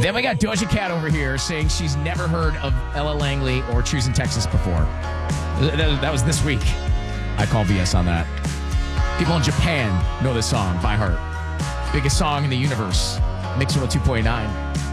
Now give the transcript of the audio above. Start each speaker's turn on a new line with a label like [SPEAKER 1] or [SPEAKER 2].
[SPEAKER 1] Then we got Doja Cat over here saying she's never heard of Ella Langley or Choosing Texas before. That was this week. I call BS on that. People in Japan know this song by heart. Biggest song in the universe. Mix 102.9.